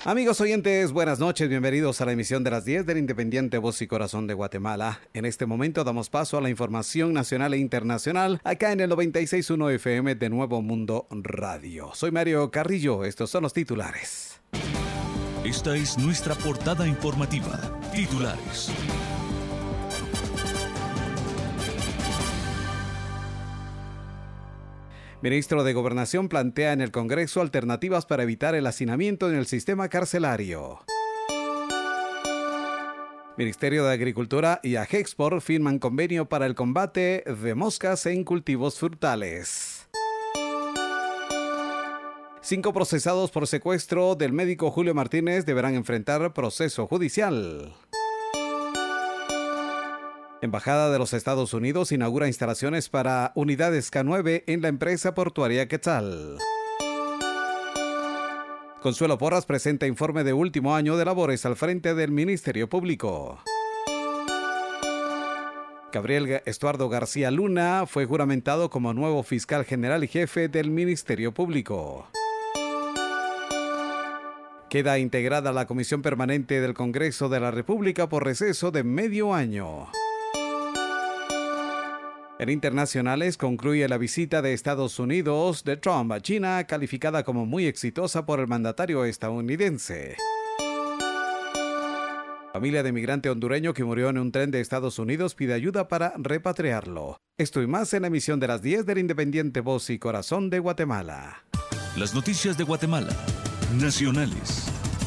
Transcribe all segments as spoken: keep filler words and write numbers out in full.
Amigos oyentes, buenas noches, bienvenidos a la emisión de las diez del Independiente Voz y Corazón de Guatemala. En este momento damos paso a la información nacional e internacional acá en el noventa y seis punto uno F M de Nuevo Mundo Radio. Soy Mario Carrillo, estos son los titulares. Esta es nuestra portada informativa. Titulares. Ministro de Gobernación plantea en el Congreso alternativas para evitar el hacinamiento en el sistema carcelario. Ministerio de Agricultura y Agexport firman convenio para el combate de moscas en cultivos frutales. Cinco procesados por secuestro del médico Julio Martínez deberán enfrentar proceso judicial. Embajada de los Estados Unidos inaugura instalaciones para unidades K nueve en la empresa portuaria Quetzal. Consuelo Porras presenta informe de último año de labores al frente del Ministerio Público. Gabriel Estuardo García Luna fue juramentado como nuevo fiscal general y jefe del Ministerio Público. Queda integrada la Comisión Permanente del Congreso de la República por receso de medio año. En internacionales concluye la visita de Estados Unidos de Trump a China, calificada como muy exitosa por el mandatario estadounidense. Familia de migrante hondureño que murió en un tren de Estados Unidos pide ayuda para repatriarlo. Esto y más en la emisión de las diez del Independiente Voz y Corazón de Guatemala. Las noticias de Guatemala, nacionales.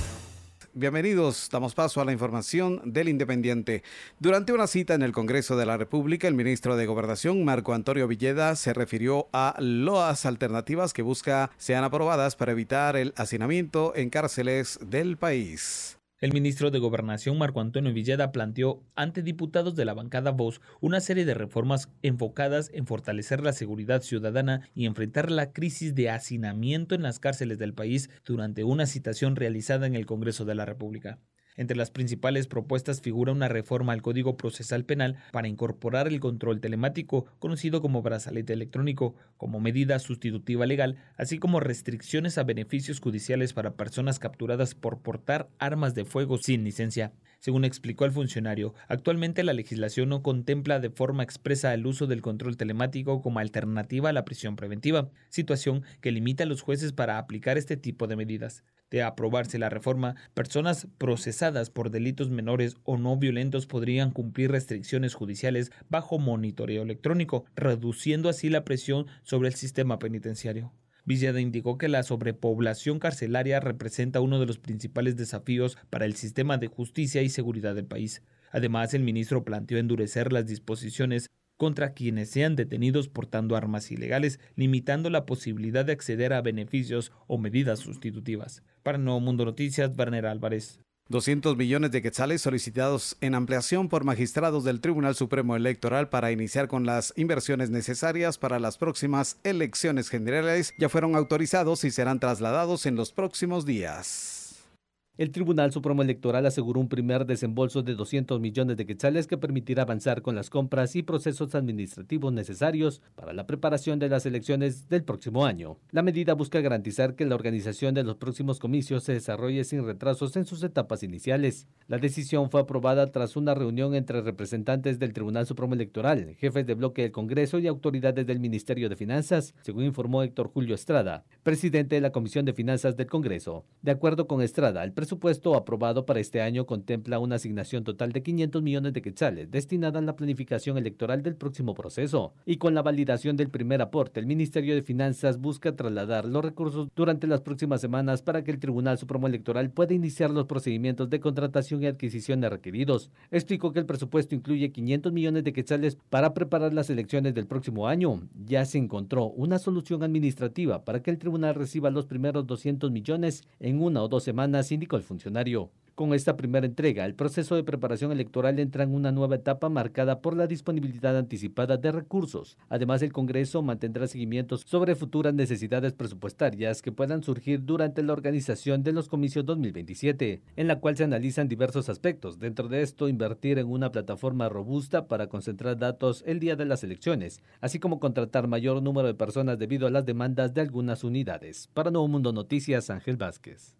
Bienvenidos, damos paso a la información del Independiente. Durante una cita en el Congreso de la República, el ministro de Gobernación, Marco Antonio Villeda, se refirió a las alternativas que busca sean aprobadas para evitar el hacinamiento en cárceles del país. El ministro de Gobernación, Marco Antonio Villeda, planteó ante diputados de la bancada Voz una serie de reformas enfocadas en fortalecer la seguridad ciudadana y enfrentar la crisis de hacinamiento en las cárceles del país durante una citación realizada en el Congreso de la República. Entre las principales propuestas figura una reforma al Código Procesal Penal para incorporar el control telemático, conocido como brazalete electrónico, como medida sustitutiva legal, así como restricciones a beneficios judiciales para personas capturadas por portar armas de fuego sin licencia. Según explicó el funcionario, actualmente la legislación no contempla de forma expresa el uso del control telemático como alternativa a la prisión preventiva, situación que limita a los jueces para aplicar este tipo de medidas. De aprobarse la reforma, personas procesadas por delitos menores o no violentos podrían cumplir restricciones judiciales bajo monitoreo electrónico, reduciendo así la presión sobre el sistema penitenciario. Villeda indicó que la sobrepoblación carcelaria representa uno de los principales desafíos para el sistema de justicia y seguridad del país. Además, el ministro planteó endurecer las disposiciones contra quienes sean detenidos portando armas ilegales, limitando la posibilidad de acceder a beneficios o medidas sustitutivas. Para Nuevo Mundo Noticias, Werner Álvarez. doscientos millones de quetzales solicitados en ampliación por magistrados del Tribunal Supremo Electoral para iniciar con las inversiones necesarias para las próximas elecciones generales ya fueron autorizados y serán trasladados en los próximos días. El Tribunal Supremo Electoral aseguró un primer desembolso de doscientos millones de quetzales que permitirá avanzar con las compras y procesos administrativos necesarios para la preparación de las elecciones del próximo año. La medida busca garantizar que la organización de los próximos comicios se desarrolle sin retrasos en sus etapas iniciales. La decisión fue aprobada tras una reunión entre representantes del Tribunal Supremo Electoral, jefes de bloque del Congreso y autoridades del Ministerio de Finanzas, según informó Héctor Julio Estrada, presidente de la Comisión de Finanzas del Congreso. De acuerdo con Estrada, el El presupuesto aprobado para este año contempla una asignación total de quinientos millones de quetzales destinada a la planificación electoral del próximo proceso. Y con la validación del primer aporte, el Ministerio de Finanzas busca trasladar los recursos durante las próximas semanas para que el Tribunal Supremo Electoral pueda iniciar los procedimientos de contratación y adquisiciones requeridos. Explicó que el presupuesto incluye quinientos millones de quetzales para preparar las elecciones del próximo año. Ya se encontró una solución administrativa para que el tribunal reciba los primeros doscientos millones en una o dos semanas, indicó el funcionario. Con esta primera entrega, el proceso de preparación electoral entra en una nueva etapa marcada por la disponibilidad anticipada de recursos. Además, el Congreso mantendrá seguimientos sobre futuras necesidades presupuestarias que puedan surgir durante la organización de los comicios dos mil veintisiete, en la cual se analizan diversos aspectos. Dentro de esto, invertir en una plataforma robusta para concentrar datos el día de las elecciones, así como contratar mayor número de personas debido a las demandas de algunas unidades. Para Nuevo Mundo Noticias, Ángel Vázquez.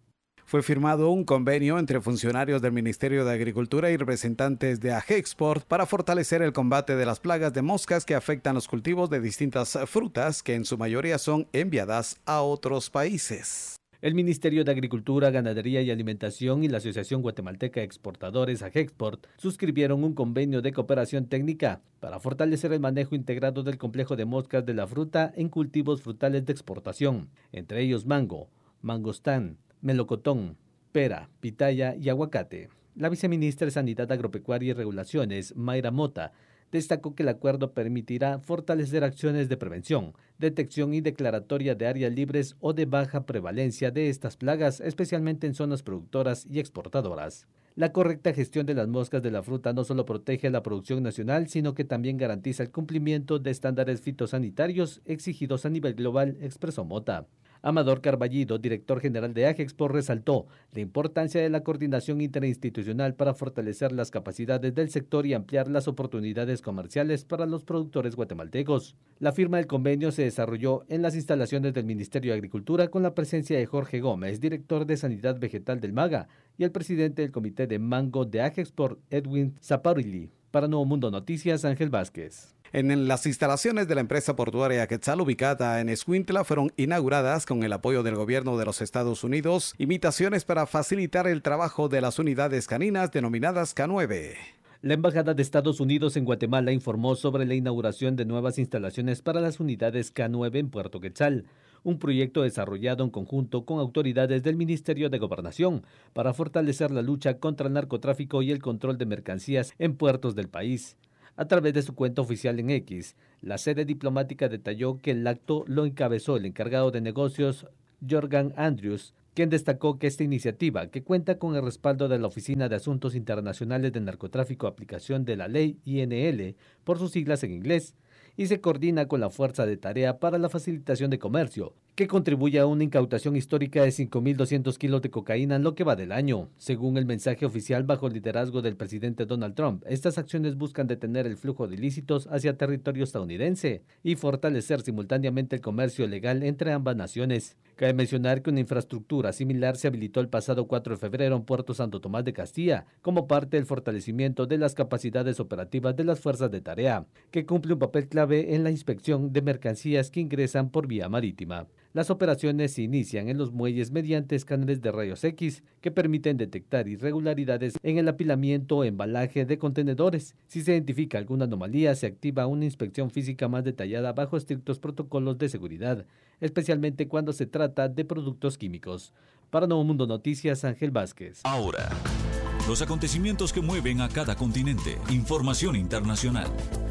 Fue firmado un convenio entre funcionarios del Ministerio de Agricultura y representantes de Agexport para fortalecer el combate de las plagas de moscas que afectan los cultivos de distintas frutas que en su mayoría son enviadas a otros países. El Ministerio de Agricultura, Ganadería y Alimentación y la Asociación Guatemalteca de Exportadores, Agexport, suscribieron un convenio de cooperación técnica para fortalecer el manejo integrado del complejo de moscas de la fruta en cultivos frutales de exportación, entre ellos mango, mangostán, melocotón, pera, pitaya y aguacate. La viceministra de Sanidad Agropecuaria y Regulaciones, Mayra Mota, destacó que el acuerdo permitirá fortalecer acciones de prevención, detección y declaratoria de áreas libres o de baja prevalencia de estas plagas, especialmente en zonas productoras y exportadoras. La correcta gestión de las moscas de la fruta no solo protege la producción nacional, sino que también garantiza el cumplimiento de estándares fitosanitarios exigidos a nivel global, expresó Mota. Amador Carballido, director general de Agexport, resaltó la importancia de la coordinación interinstitucional para fortalecer las capacidades del sector y ampliar las oportunidades comerciales para los productores guatemaltecos. La firma del convenio se desarrolló en las instalaciones del Ministerio de Agricultura con la presencia de Jorge Gómez, director de Sanidad Vegetal del MAGA, y el presidente del Comité de Mango de Agexport, Edwin Zaparilli. Para Nuevo Mundo Noticias, Ángel Vázquez. En las instalaciones de la empresa portuaria Quetzal, ubicada en Escuintla, fueron inauguradas con el apoyo del gobierno de los Estados Unidos imitaciones para facilitar el trabajo de las unidades caninas denominadas K nueve. La Embajada de Estados Unidos en Guatemala informó sobre la inauguración de nuevas instalaciones para las unidades K nueve en Puerto Quetzal, un proyecto desarrollado en conjunto con autoridades del Ministerio de Gobernación para fortalecer la lucha contra el narcotráfico y el control de mercancías en puertos del país. A través de su cuenta oficial en X, la sede diplomática detalló que el acto lo encabezó el encargado de negocios, Jorgan Andrews, quien destacó que esta iniciativa, que cuenta con el respaldo de la Oficina de Asuntos Internacionales de Narcotráfico Aplicación de la Ley I N L, por sus siglas en inglés, y se coordina con la Fuerza de Tarea para la Facilitación de Comercio, que contribuye a una incautación histórica de cinco mil doscientos kilos de cocaína en lo que va del año. Según el mensaje oficial bajo el liderazgo del presidente Donald Trump, estas acciones buscan detener el flujo de ilícitos hacia territorio estadounidense y fortalecer simultáneamente el comercio legal entre ambas naciones. Cabe mencionar que una infraestructura similar se habilitó el pasado cuatro de febrero en Puerto Santo Tomás de Castilla, como parte del fortalecimiento de las capacidades operativas de las fuerzas de tarea, que cumple un papel clave en la inspección de mercancías que ingresan por vía marítima. Las operaciones se inician en los muelles mediante escáneres de rayos X que permiten detectar irregularidades en el apilamiento o embalaje de contenedores. Si se identifica alguna anomalía, se activa una inspección física más detallada bajo estrictos protocolos de seguridad, especialmente cuando se trata de productos químicos. Para Nuevo Mundo Noticias, Ángel Vázquez. Ahora, los acontecimientos que mueven a cada continente. Información internacional.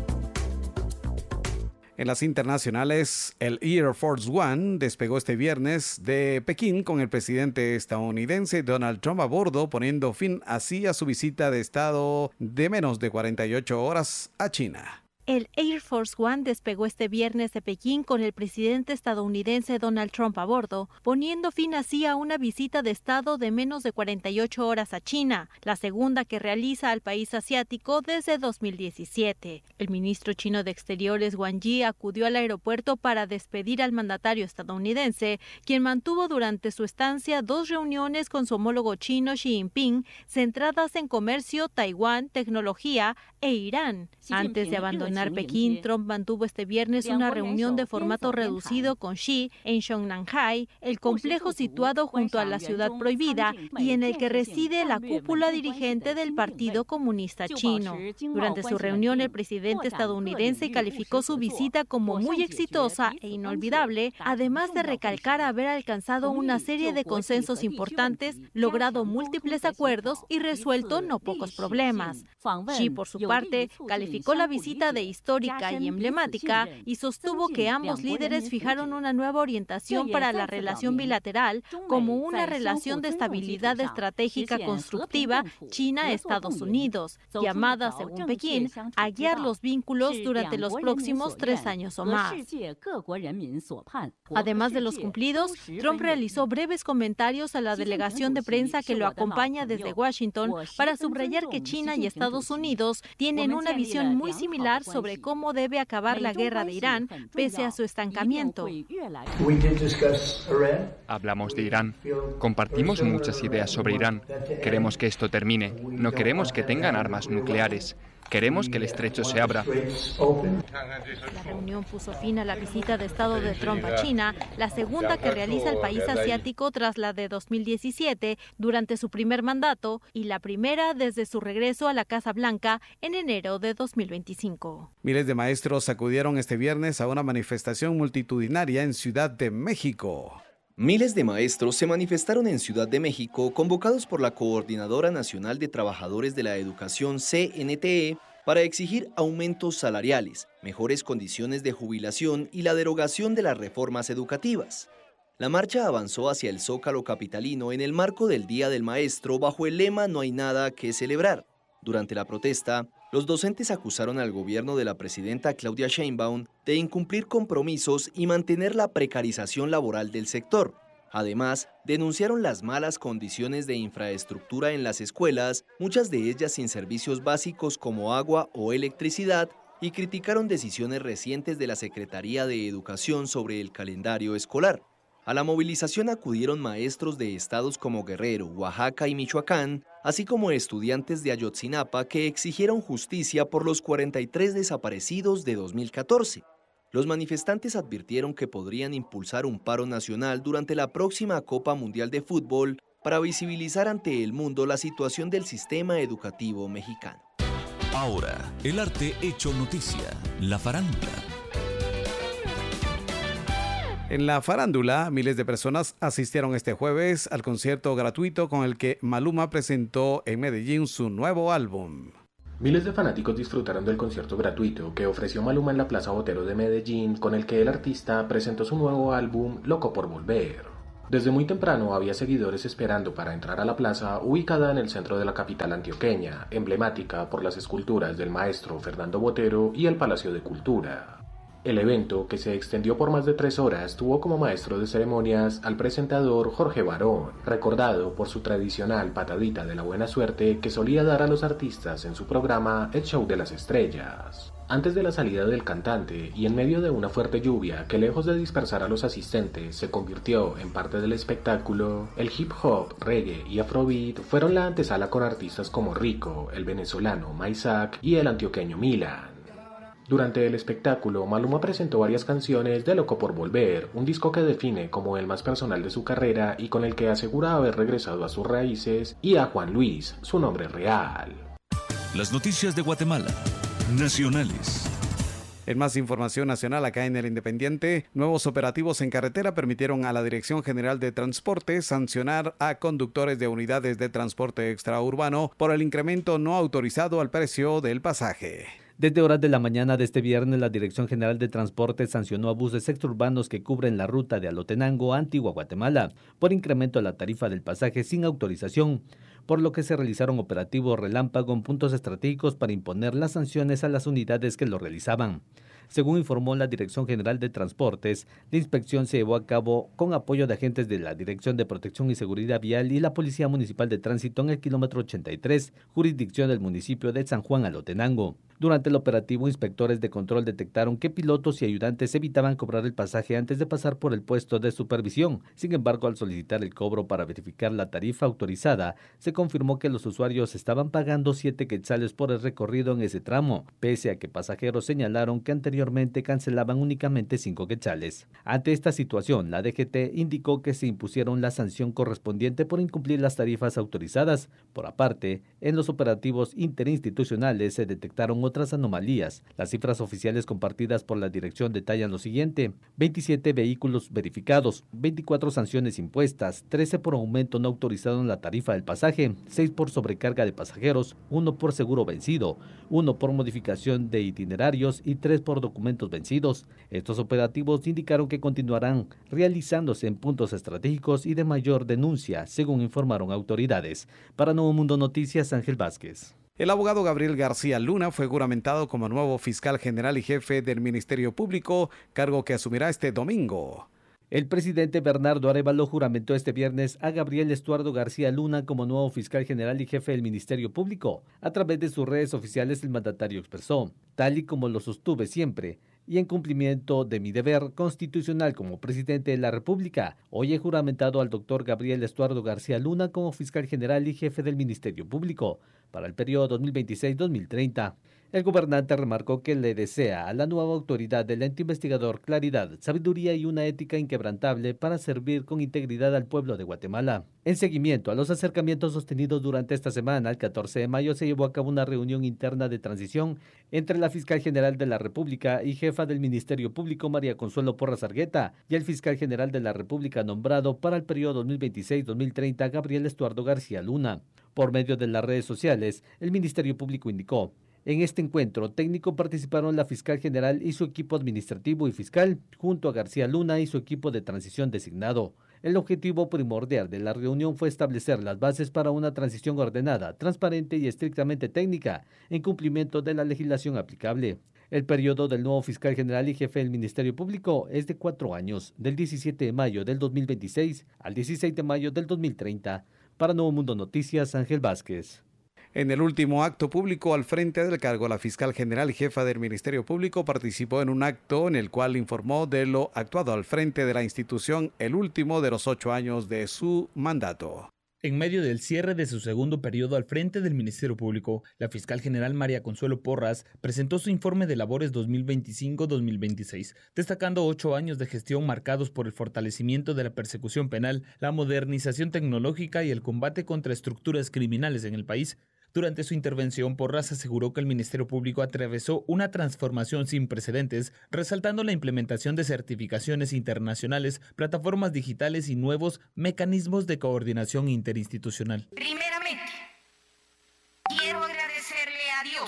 En las internacionales, el Air Force One despegó este viernes de Pekín con el presidente estadounidense Donald Trump a bordo, poniendo fin así a su visita de Estado de menos de cuarenta y ocho horas a China. El Air Force One despegó este viernes de Pekín con el presidente estadounidense Donald Trump a bordo, poniendo fin así a una visita de Estado de menos de cuarenta y ocho horas a China, la segunda que realiza al país asiático desde dos mil diecisiete. El ministro chino de Exteriores Wang Yi acudió al aeropuerto para despedir al mandatario estadounidense, quien mantuvo durante su estancia dos reuniones con su homólogo chino Xi Jinping, centradas en comercio, Taiwán, tecnología e Irán. Antes de abandonar Pekín, Trump mantuvo este viernes una reunión de formato reducido con Xi en Shongnanhai, el complejo situado junto a la ciudad prohibida y en el que reside la cúpula dirigente del Partido Comunista Chino. Durante su reunión, el presidente estadounidense calificó su visita como muy exitosa e inolvidable, además de recalcar haber alcanzado una serie de consensos importantes, logrado múltiples acuerdos y resuelto no pocos problemas. Xi, por su parte, calificó la visita de histórica y emblemática y sostuvo que ambos líderes fijaron una nueva orientación para la relación bilateral como una relación de estabilidad estratégica constructiva China-Estados Unidos, llamada, según Pekín, a guiar los vínculos durante los próximos tres años o más. Además de los cumplidos, Trump realizó breves comentarios a la delegación de prensa que lo acompaña desde Washington para subrayar que China y Estados Unidos tienen una visión muy similar sobre cómo debe acabar la guerra de Irán pese a su estancamiento. Hablamos de Irán. Compartimos muchas ideas sobre Irán. Queremos que esto termine. No queremos que tengan armas nucleares. Queremos que el estrecho se abra. La reunión puso fin a la visita de Estado de Trump a China, la segunda que realiza el país asiático tras la de dos mil diecisiete durante su primer mandato y la primera desde su regreso a la Casa Blanca en enero de dos mil veinticinco. Miles de maestros acudieron este viernes a una manifestación multitudinaria en Ciudad de México. Miles de maestros se manifestaron en Ciudad de México, convocados por la Coordinadora Nacional de Trabajadores de la Educación, C N T E, para exigir aumentos salariales, mejores condiciones de jubilación y la derogación de las reformas educativas. La marcha avanzó hacia el Zócalo capitalino en el marco del Día del Maestro bajo el lema "No hay nada que celebrar". Durante la protesta, los docentes acusaron al gobierno de la presidenta Claudia Sheinbaum de incumplir compromisos y mantener la precarización laboral del sector. Además, denunciaron las malas condiciones de infraestructura en las escuelas, muchas de ellas sin servicios básicos como agua o electricidad, y criticaron decisiones recientes de la Secretaría de Educación sobre el calendario escolar. A la movilización acudieron maestros de estados como Guerrero, Oaxaca y Michoacán, así como estudiantes de Ayotzinapa que exigieron justicia por los cuarenta y tres desaparecidos de dos mil catorce. Los manifestantes advirtieron que podrían impulsar un paro nacional durante la próxima Copa Mundial de Fútbol para visibilizar ante el mundo la situación del sistema educativo mexicano. Ahora, el arte hecho noticia, la farándula. En la farándula, miles de personas asistieron este jueves al concierto gratuito con el que Maluma presentó en Medellín su nuevo álbum. Miles de fanáticos disfrutaron del concierto gratuito que ofreció Maluma en la Plaza Botero de Medellín, con el que el artista presentó su nuevo álbum Loco por Volver. Desde muy temprano había seguidores esperando para entrar a la plaza, ubicada en el centro de la capital antioqueña, emblemática por las esculturas del maestro Fernando Botero y el Palacio de Cultura. El evento, que se extendió por más de tres horas, tuvo como maestro de ceremonias al presentador Jorge Barón, recordado por su tradicional patadita de la buena suerte que solía dar a los artistas en su programa El Show de las Estrellas. Antes de la salida del cantante y en medio de una fuerte lluvia que, lejos de dispersar a los asistentes, se convirtió en parte del espectáculo, el hip hop, reggae y afrobeat fueron la antesala con artistas como Rico, el venezolano Maisak y el antioqueño Milan. Durante el espectáculo, Maluma presentó varias canciones de Loco por Volver, un disco que define como el más personal de su carrera y con el que asegura haber regresado a sus raíces y a Juan Luis, su nombre real. Las noticias de Guatemala, nacionales. En más información nacional, acá en El Independiente, nuevos operativos en carretera permitieron a la Dirección General de Transporte sancionar a conductores de unidades de transporte extraurbano por el incremento no autorizado al precio del pasaje. Desde horas de la mañana de este viernes, la Dirección General de Transporte sancionó a buses extraurbanos que cubren la ruta de Alotenango a Antigua Guatemala por incremento de la tarifa del pasaje sin autorización, por lo que se realizaron operativos relámpago en puntos estratégicos para imponer las sanciones a las unidades que lo realizaban. Según informó la Dirección General de Transportes, la inspección se llevó a cabo con apoyo de agentes de la Dirección de Protección y Seguridad Vial y la Policía Municipal de Tránsito en el kilómetro ochenta y tres, jurisdicción del municipio de San Juan Alotenango. Durante el operativo, inspectores de control detectaron que pilotos y ayudantes evitaban cobrar el pasaje antes de pasar por el puesto de supervisión. Sin embargo, al solicitar el cobro para verificar la tarifa autorizada, se confirmó que los usuarios estaban pagando siete quetzales por el recorrido en ese tramo, pese a que pasajeros señalaron que anteriormente cancelaban únicamente cinco quetzales. Ante esta situación, la D G T indicó que se impusieron la sanción correspondiente por incumplir las tarifas autorizadas. Por aparte, en los operativos interinstitucionales se detectaron otras anomalías. Las cifras oficiales compartidas por la dirección detallan lo siguiente: veintisiete vehículos verificados, veinticuatro sanciones impuestas, trece por aumento no autorizado en la tarifa del pasaje, seis por sobrecarga de pasajeros, uno por seguro vencido, uno por modificación de itinerarios y tres por documentos vencidos. Estos operativos indicaron que continuarán realizándose en puntos estratégicos y de mayor denuncia, según informaron autoridades. Para Nuevo Mundo Noticias, Ángel Vázquez. El abogado Gabriel García Luna fue juramentado como nuevo fiscal general y jefe del Ministerio Público, cargo que asumirá este domingo. El presidente Bernardo Arévalo juramentó este viernes a Gabriel Estuardo García Luna como nuevo fiscal general y jefe del Ministerio Público. A través de sus redes oficiales, el mandatario expresó: tal y como lo sostuve siempre, y en cumplimiento de mi deber constitucional como presidente de la República, hoy he juramentado al doctor Gabriel Estuardo García Luna como fiscal general y jefe del Ministerio Público para el periodo dos mil veintiséis a dos mil treinta. El gobernante remarcó que le desea a la nueva autoridad del ente investigador claridad, sabiduría y una ética inquebrantable para servir con integridad al pueblo de Guatemala. En seguimiento a los acercamientos sostenidos durante esta semana, el catorce de mayo se llevó a cabo una reunión interna de transición entre la fiscal general de la República y jefa del Ministerio Público, María Consuelo Porras Argueta, y el fiscal general de la República nombrado para el periodo dos mil veintiséis a dos mil treinta, Gabriel Estuardo García Luna. Por medio de las redes sociales, el Ministerio Público indicó: en este encuentro técnico participaron la fiscal general y su equipo administrativo y fiscal, junto a García Luna y su equipo de transición designado. El objetivo primordial de la reunión fue establecer las bases para una transición ordenada, transparente y estrictamente técnica, en cumplimiento de la legislación aplicable. El periodo del nuevo fiscal general y jefe del Ministerio Público es de cuatro años, del diecisiete de mayo del dos mil veintiséis al dieciséis de mayo del dos mil treinta. Para Nuevo Mundo Noticias, Ángel Vázquez. En el último acto público al frente del cargo, la fiscal general y jefa del Ministerio Público participó en un acto en el cual informó de lo actuado al frente de la institución, el último de los ocho años de su mandato. En medio del cierre de su segundo periodo al frente del Ministerio Público, la fiscal general María Consuelo Porras presentó su informe de labores dos mil veinticinco a dos mil veintiséis, destacando ocho años de gestión marcados por el fortalecimiento de la persecución penal, la modernización tecnológica y el combate contra estructuras criminales en el país. Durante su intervención, Porras aseguró que el Ministerio Público atravesó una transformación sin precedentes, resaltando la implementación de certificaciones internacionales, plataformas digitales y nuevos mecanismos de coordinación interinstitucional. Primeramente, quiero agradecerle a Dios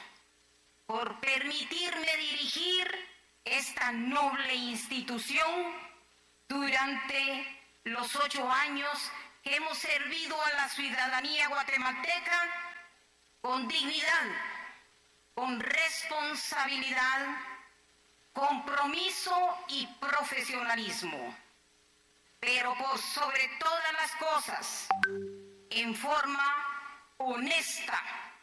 por permitirme dirigir esta noble institución durante los ocho años que hemos servido a la ciudadanía guatemalteca con dignidad, con responsabilidad, compromiso y profesionalismo, pero por sobre todas las cosas, en forma honesta,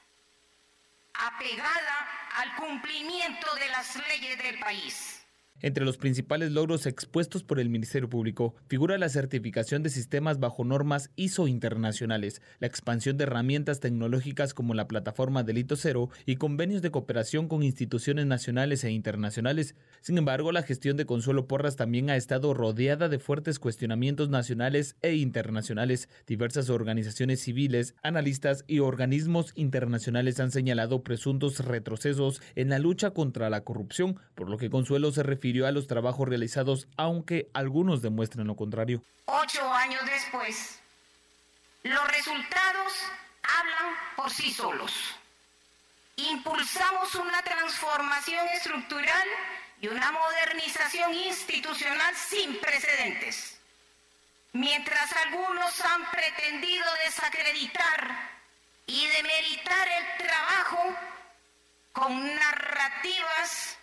apegada al cumplimiento de las leyes del país. Entre los principales logros expuestos por el Ministerio Público figura la certificación de sistemas bajo normas I S O internacionales, la expansión de herramientas tecnológicas como la plataforma Delito Cero y convenios de cooperación con instituciones nacionales e internacionales. Sin embargo, la gestión de Consuelo Porras también ha estado rodeada de fuertes cuestionamientos nacionales e internacionales. Diversas organizaciones civiles, analistas y organismos internacionales han señalado presuntos retrocesos en la lucha contra la corrupción, por lo que Consuelo se refiere a los trabajos realizados, aunque algunos demuestran lo contrario. Ocho años después, los resultados hablan por sí solos. Impulsamos una transformación estructural y una modernización institucional sin precedentes. Mientras algunos han pretendido desacreditar y demeritar el trabajo con narrativas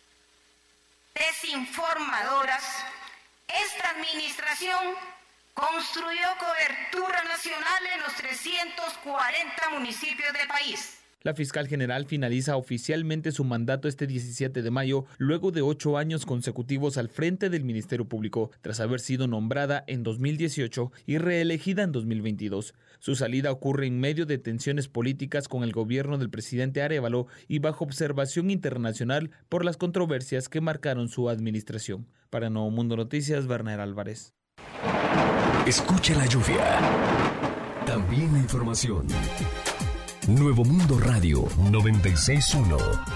desinformadoras, esta administración construyó cobertura nacional en los trescientos cuarenta municipios del país. La fiscal general finaliza oficialmente su mandato este diecisiete de mayo, luego de ocho años consecutivos al frente del Ministerio Público, tras haber sido nombrada en dos mil dieciocho y reelegida en dos mil veintidós. Su salida ocurre en medio de tensiones políticas con el gobierno del presidente Arévalo y bajo observación internacional por las controversias que marcaron su administración. Para Nuevo Mundo Noticias, Bernal Álvarez. Escucha la lluvia. También la información. Nuevo Mundo Radio noventa y seis punto uno.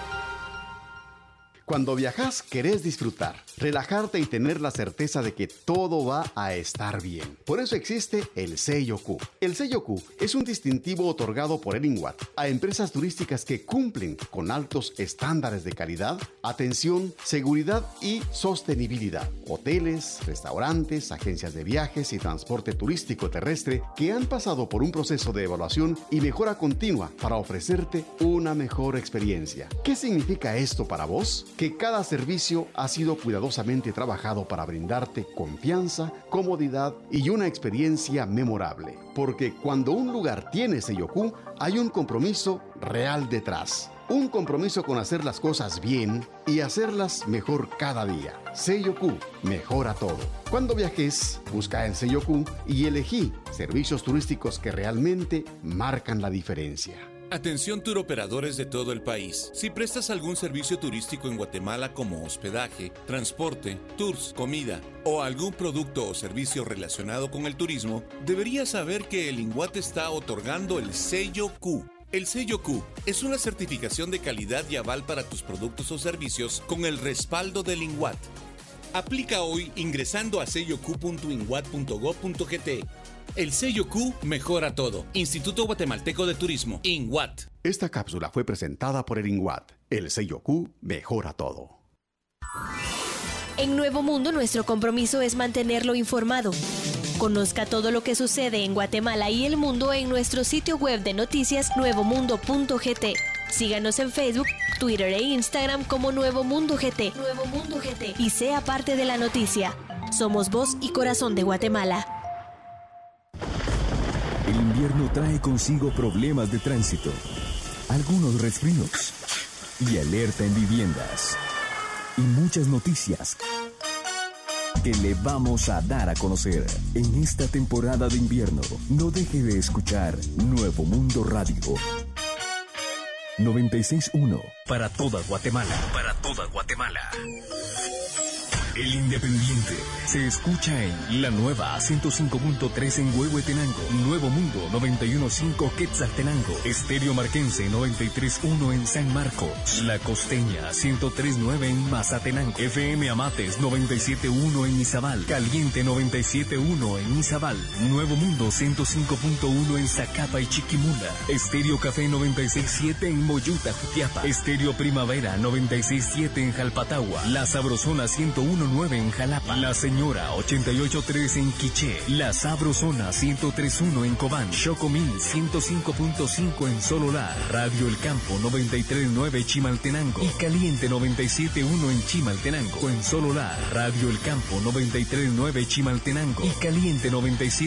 Cuando viajas, querés disfrutar, relajarte y tener la certeza de que todo va a estar bien. Por eso existe el sello Q. El sello Q es un distintivo otorgado por el INWAT a empresas turísticas que cumplen con altos estándares de calidad, atención, seguridad y sostenibilidad. Hoteles, restaurantes, agencias de viajes y transporte turístico terrestre que han pasado por un proceso de evaluación y mejora continua para ofrecerte una mejor experiencia. ¿Qué significa esto para vos? que cada servicio ha sido cuidadosamente trabajado para brindarte confianza, comodidad y una experiencia memorable. Porque cuando un lugar tiene sello Q, hay un compromiso real detrás. Un compromiso con hacer las cosas bien y hacerlas mejor cada día. Sello Q, mejora todo. Cuando viajes, busca en Sello Q y elegí servicios turísticos que realmente marcan la diferencia. Atención turoperadores de todo el país. Si prestas algún servicio turístico en Guatemala como hospedaje, transporte, tours, comida o algún producto o servicio relacionado con el turismo, deberías saber que el INWAT está otorgando el sello Q. El sello Q es una certificación de calidad y aval para tus productos o servicios con el respaldo del INWAT. Aplica hoy ingresando a sello q punto inwat punto gob punto gt. El sello Q mejora todo. Instituto Guatemalteco de Turismo, INWAT. Esta cápsula fue presentada por el INWAT. El sello Q mejora todo. En Nuevo Mundo, nuestro compromiso es mantenerlo informado. Conozca todo lo que sucede en Guatemala y el mundo en nuestro sitio web de noticias nuevo mundo punto gt. Síganos en Facebook, Twitter e Instagram como Nuevo Mundo G T. Nuevo Mundo G T. Y sea parte de la noticia. Somos voz y corazón de Guatemala. El invierno trae consigo problemas de tránsito, algunos resfríos y alerta en viviendas. Y muchas noticias que le vamos a dar a conocer en esta temporada de invierno. No deje de escuchar Nuevo Mundo Radio. noventa y seis punto uno para toda Guatemala. Para toda Guatemala. El Independiente se escucha en la nueva ciento cinco punto tres en Huehuetenango, Nuevo Mundo noventa y uno punto cinco Quetzaltenango, Estéreo Marquense noventa y tres punto uno en San Marcos, La Costeña ciento tres punto nueve en Mazatenango, F M Amates noventa y siete punto uno en Izabal, Caliente noventa y siete punto uno en Izabal, Nuevo Mundo ciento cinco punto uno en Zacapa y Chiquimula, Estéreo Café noventa y seis punto siete en Moyuta, Jutiapa, Estéreo Primavera noventa y seis punto siete en Jalpatagua, La Sabrosona ciento uno punto nueve en Jalapa, La Señora ochenta y ocho punto tres en Quiché, La Sabrosona ciento tres punto uno en Cobán, Chocomil ciento cinco punto cinco en Sololá, Radio El Campo noventa y tres punto nueve Chimaltenango y Caliente noventa y siete punto uno en Chimaltenango. En Sololá, Radio El Campo noventa y tres punto nueve Chimaltenango y Caliente noventa y siete